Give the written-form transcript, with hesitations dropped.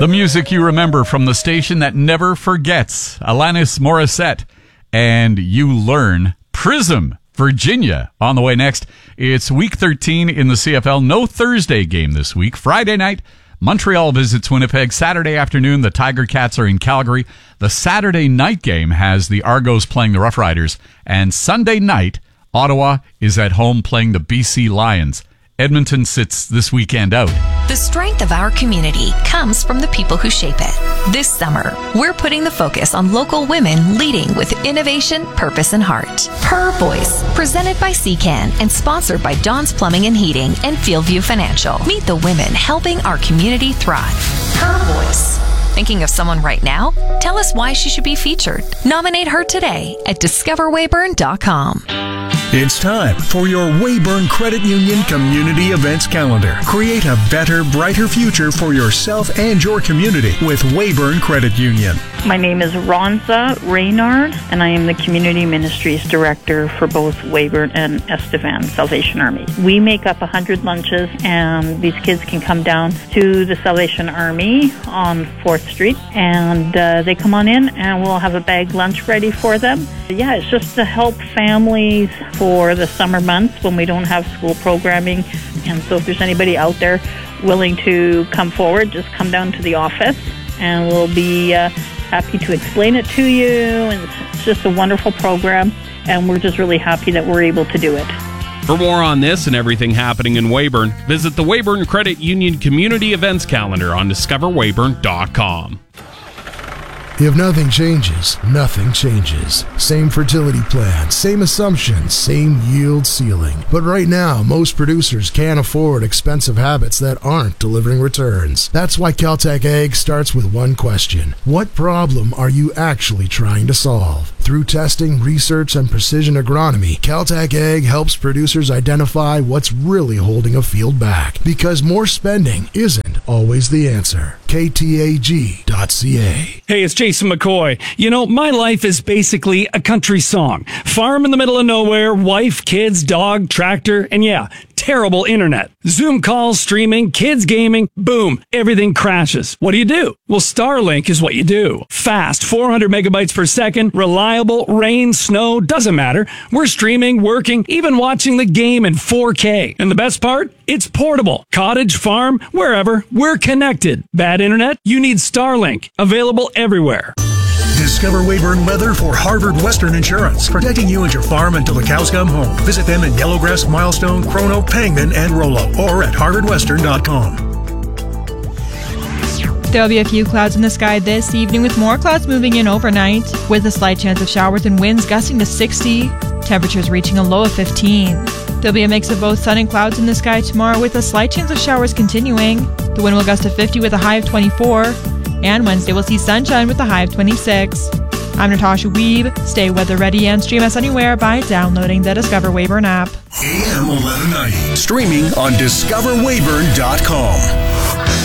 The music you remember from the station that never forgets. Alanis Morissette and You Learn. Prism, Virginia, on the way next. It's week 13 in the CFL. No Thursday game this week. Friday night, Montreal visits Winnipeg. Saturday afternoon, the Tiger Cats are in Calgary. The Saturday night game has the Argos playing the Rough Riders. And Sunday night, Ottawa is at home playing the BC Lions. Edmonton sits this weekend out. The strength of our community comes from the people who shape it. This summer, we're putting the focus on local women leading with innovation, purpose, and heart. Her Voice, presented by CCAN and sponsored by Don's Plumbing and Heating and Fieldview Financial. Meet the women helping our community thrive. Her Voice. Thinking of someone right now? Tell us why she should be featured. Nominate her today at discoverwayburn.com. It's time for your Weyburn Credit Union Community Events Calendar. Create a better, brighter future for yourself and your community with Weyburn Credit Union. My name is Ronza Reynard, and I am the Community Ministries Director for both Weyburn and Estevan Salvation Army. We make up 100 lunches, and these kids can come down to the Salvation Army on 4th Street, and they come on in, and we'll have a bag lunch ready for them. Yeah, it's just to help families for the summer months when we don't have school programming. And so if there's anybody out there willing to come forward, just come down to the office and we'll be happy to explain it to you. And it's just a wonderful program, and we're just really happy that we're able to do it. For more on this and everything happening in Weyburn, visit the Weyburn Credit Union Community Events Calendar on discoverweyburn.com. If nothing changes, nothing changes. Same fertility plan, same assumptions, same yield ceiling. But right now, most producers can't afford expensive habits that aren't delivering returns. That's why Caltech Ag starts with one question. What problem are you actually trying to solve? Through testing, research, and precision agronomy, Caltech Ag helps producers identify what's really holding a field back. Because more spending isn't always the answer. KTAG.ca. Hey, it's Jason McCoy. You know, my life is basically a country song. Farm in the middle of nowhere, wife, kids, dog, tractor, and yeah, terrible internet. Zoom calls, streaming, kids gaming, boom, everything crashes. What do? Well, Starlink is what you do. Fast, 400 megabytes per second, reliable, rain, snow, doesn't matter. We're streaming, working, even watching the game in 4K. And the best part? It's portable. Cottage, farm, wherever, we're connected. Bad internet? You need Starlink. Available everywhere. Discover Weyburn Weather for Harvard Western Insurance, protecting you and your farm until the cows come home. Visit them in Yellowgrass, Milestone, Chrono, Pangman, and Rollo, or at harvardwestern.com. There'll be a few clouds in the sky this evening, with more clouds moving in overnight, with a slight chance of showers and winds gusting to 60, temperatures reaching a low of 15. There'll be a mix of both sun and clouds in the sky tomorrow, with a slight chance of showers continuing. The wind will gust to 50 with a high of 24. And Wednesday we'll see sunshine with a high of 26. I'm Natasha Weeb. Stay weather ready and stream us anywhere by downloading the Discover Weyburn app. AM 1190. Streaming on discoverweyburn.com.